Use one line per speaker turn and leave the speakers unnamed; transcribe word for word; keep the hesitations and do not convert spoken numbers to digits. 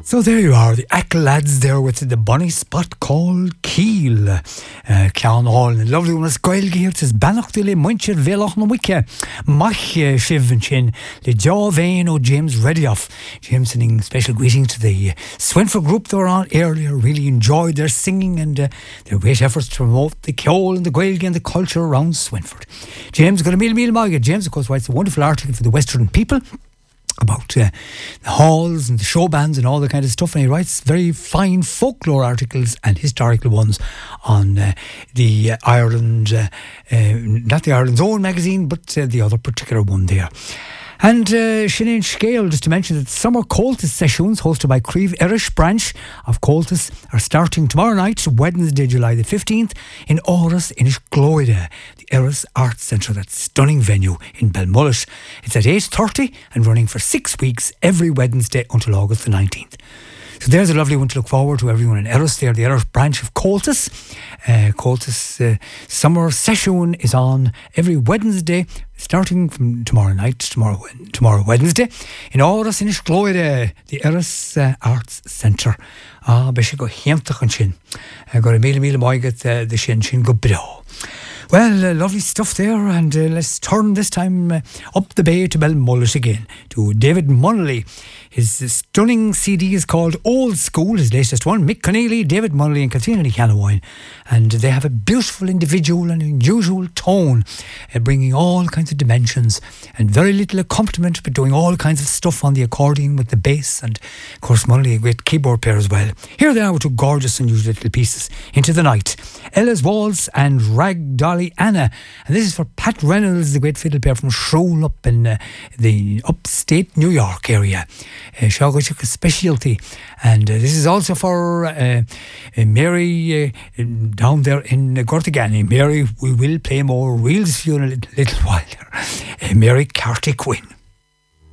So there you are, the Ack lads there with the bonny spot called Keel. Uh, Clown Hall, and lovely one is Gael here. It says Banach de le Muncher Velach no Wicke. Mach Shiv and Chin, Le Jaw Vein o James Redioff. James sending special greetings to the uh, Swinford group that were on earlier. Really enjoyed their singing and uh, their great efforts to promote the Ceol and the Gaeilge and the culture around Swinford. James got a meal meal mile. James, of course, writes a wonderful article for the Western People about uh, the halls and the show bands and all that kind of stuff, and he writes very fine folklore articles and historical ones on uh, the uh, Ireland uh, uh, not the Ireland's Own magazine, but uh, the other particular one there. And uh, Shannon Scale, just to mention that summer Coltis sessions hosted by Creve Irish branch of Coltis are starting tomorrow night, Wednesday, July the fifteenth, in Áras Inishglóide, the Eris Arts Centre, that stunning venue in Belmullet. It's at eight thirty and running for six weeks every Wednesday until August the nineteenth. So there's a lovely one to look forward to, everyone in Eris there, the Eris branch of Coltis. Uh, Coltis uh, summer session is on every Wednesday, starting from tomorrow night, tomorrow tomorrow Wednesday, in Áras Inishglóide, the Eris uh, Arts Centre. Ah, be go hiamtach an sin. Got a mille mille moiget the shin shin go bro. Well, uh, lovely stuff there, and uh, let's turn this time uh, up the bay to Belmullet again, to David Munnelly. His uh, stunning C D is called Old School, his latest one. Mick Connelly, David Munnelly and Katrina Callawine. And they have a beautiful individual and unusual tone, uh, bringing all kinds of dimensions and very little accompaniment, but doing all kinds of stuff on the accordion with the bass, and of course Munnelly, a great keyboard player as well. Here they are with two gorgeous unusual little pieces, Into the Night, Ella's Waltz and Rag Dolly Anna. And this is for Pat Reynolds, the great fiddle player from Shrule up in uh, the upstate New York area. Uh, Shawgachuk specialty. And uh, this is also for uh, uh, Mary uh, down there in uh, Gortigani. Mary, we will play more reels for you in a little, little while. Uh, Mary Carty Quinn.